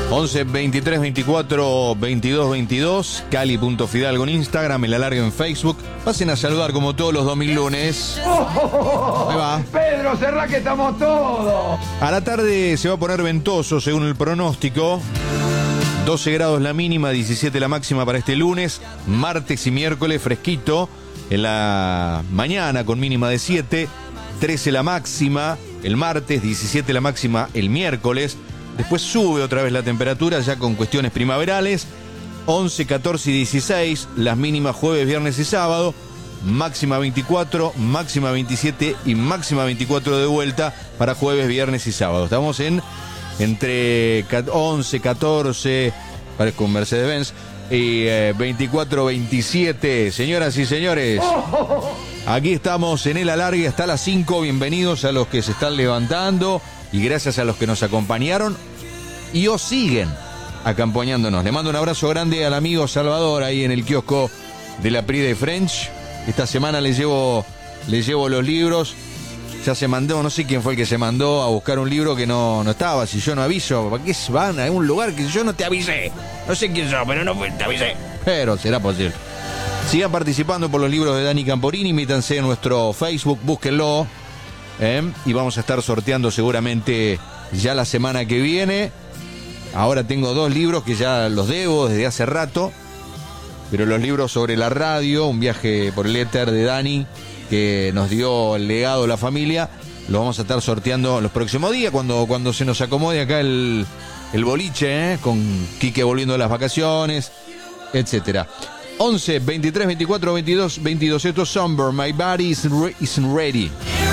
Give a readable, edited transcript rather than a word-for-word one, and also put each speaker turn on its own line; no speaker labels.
11 23 24 22 22, Cali.Fidalgo en Instagram, El Alargue en Facebook. Pasen a saludar como todos los lunes. Ahí va.
Pedro, cerrá que estamos todos.
A la tarde se va a poner ventoso según el pronóstico. 12 grados la mínima, 17 la máxima para este lunes. Martes y miércoles fresquito. En la mañana con mínima de 7. 13 la máxima el martes, 17 la máxima el miércoles. Después sube otra vez la temperatura ya con cuestiones primaverales. 11, 14 y 16 las mínimas jueves, viernes y sábado. Máxima 24, máxima 27 y máxima 24 de vuelta para jueves, viernes y sábado. Estamos entre 11, 14, parezco un Mercedes-Benz, y 24, 27. Señoras y señores, aquí estamos en El Alargue hasta las 5. Bienvenidos a los que se están levantando y gracias a los que nos acompañaron y os siguen acompañándonos. Le mando un abrazo grande al amigo Salvador ahí en el kiosco de la Prix de French. Esta semana le llevo los libros. Ya se mandó, no sé quién fue el que se mandó a buscar un libro que no estaba. Si yo no aviso, ¿para qué van a un lugar que yo no te avisé? No sé quién sos, pero no te avisé. Pero será posible. Sigan participando por los libros de Dani Camporini. Métanse en nuestro Facebook, búsquenlo. Y vamos a estar sorteando seguramente ya la semana que viene. Ahora tengo 2 libros que ya los debo desde hace rato. Pero los libros sobre la radio, un viaje por el éter de Dani, que nos dio el legado de la familia, lo vamos a estar sorteando los próximos días, cuando se nos acomode acá el boliche, con Quique volviendo de las vacaciones, etcétera. 11, 23, 24, 22, 22. Esto es Somber, My Body Isn't Ready.